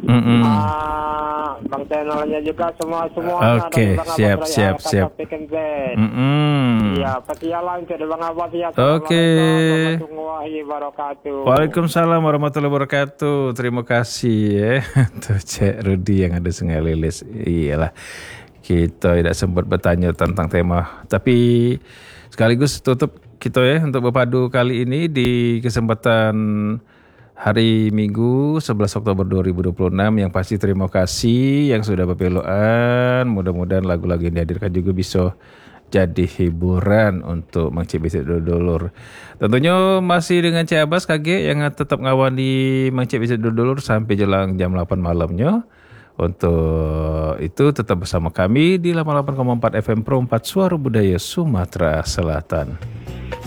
Bang channelnya juga semuanya. Oke, siap. Iya, pasialan dari Bang Abbas ya. Oke. Warahmatullahi wabarakatuh. Waalaikumsalam warahmatullahi wabarakatuh. Terima kasih ya. Tuh Cek Rudi yang ada Sungai Lilis. Iyalah. Kita tidak sempat bertanya tentang tema, tapi sekaligus tutup kita ya untuk berpadu kali ini di kesempatan hari Minggu 11 Oktober 2026. Yang pasti terima kasih yang sudah berpeluan. Mudah-mudahan lagu-lagu yang dihadirkan juga bisa jadi hiburan untuk Mang Cik Bisik Dulur. Tentunya masih dengan Cik Abbas KG yang tetap ngawani Mang Cik Bisik Dulur sampai jelang jam 8 malamnya. Untuk itu tetap bersama kami di 88,4 FM Pro 4 Suara Budaya Sumatera Selatan.